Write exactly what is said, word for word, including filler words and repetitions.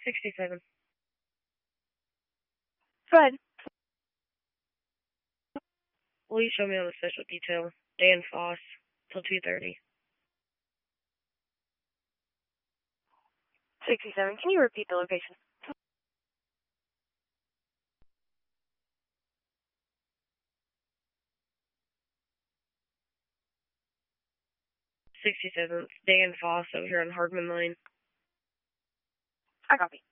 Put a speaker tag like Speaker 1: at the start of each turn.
Speaker 1: sixty-seven.
Speaker 2: Go ahead.
Speaker 1: Will you show me on the special detail? Dan Foss, till two thirty.
Speaker 2: sixty-seven. Can you repeat the location?
Speaker 1: sixty-seventh, Dan Foss over here on Hardman Lane.
Speaker 2: I copy.